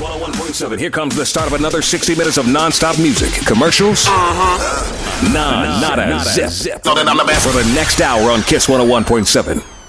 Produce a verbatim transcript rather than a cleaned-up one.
one oh one point seven. Here comes the start of another sixty minutes of nonstop music, commercials. Uh-huh. Nah, not, not a zip. zip. For the next hour on Kiss one oh one point seven.